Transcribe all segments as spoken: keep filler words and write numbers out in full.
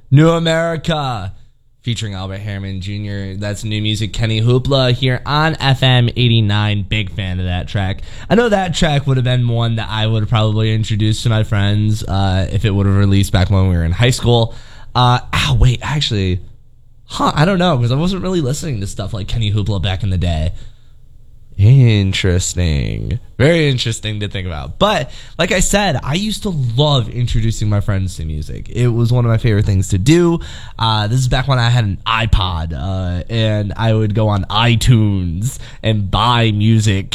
New America, featuring Albert Hammond Junior That's new music, Kenny Hoopla, here on F M eighty-nine. Big fan of that track. I know that track would have been one that I would have probably introduced to my friends uh, if it would have released back when we were in high school. Uh, oh, wait, actually, huh, I don't know, because I wasn't really listening to stuff like Kenny Hoopla back in the day. Interesting. Very interesting to think about. But like I said, I used to love introducing my friends to music. It was one of my favorite things to do. Uh, this is back when I had an iPod, uh, and I would go on iTunes and buy music.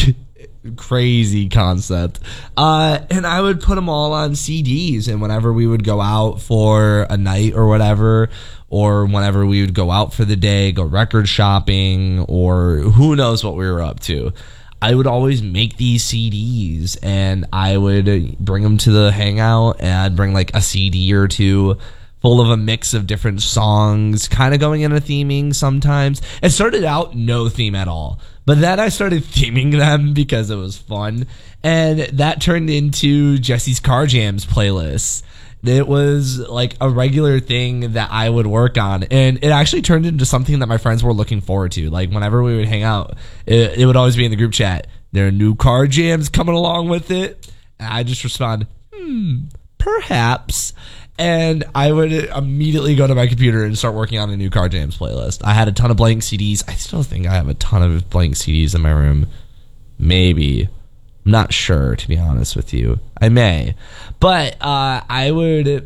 Crazy concept. Uh, and I would put them all on C Ds, and whenever we would go out for a night or whatever, or whenever we would go out for the day, go record shopping, or who knows what we were up to, I would always make these C Ds, and I would bring them to the hangout, and I'd bring like a C D or two full of a mix of different songs, kind of going in a theming sometimes. It started out no theme at all, but then I started theming them because it was fun, and that turned into Jesse's Car Jams playlist. It was like a regular thing that I would work on, and it actually turned into something that my friends were looking forward to. Like whenever we would hang out, it, it would always be in the group chat, there are new car jams coming along with it, and I just respond, hmm, perhaps. And I would immediately go to my computer and start working on a new Car Jams playlist. I had a ton of blank C Ds. I still think I have a ton of blank C Ds in my room. Maybe. I'm not sure, to be honest with you. I may. But uh, I would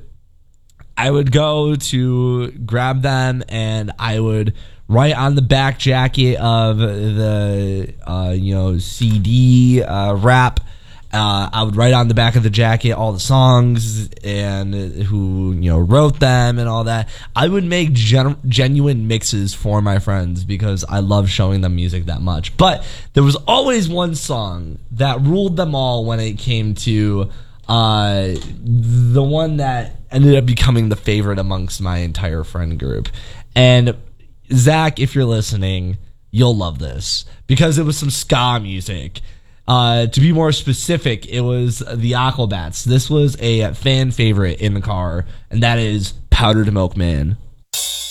I would go to grab them, and I would write on the back jacket of the uh, you know C D uh, wrap. Uh, I would write on the back of the jacket all the songs and who, you know, wrote them and all that. I would make gen- genuine mixes for my friends because I love showing them music that much. But there was always one song that ruled them all when it came to uh, the one that ended up becoming the favorite amongst my entire friend group. And Zach, if you're listening, you'll love this because it was some ska music. Uh, to be more specific, it was the Aquabats. This was a fan favorite in the car, and that is Powdered Milk Man.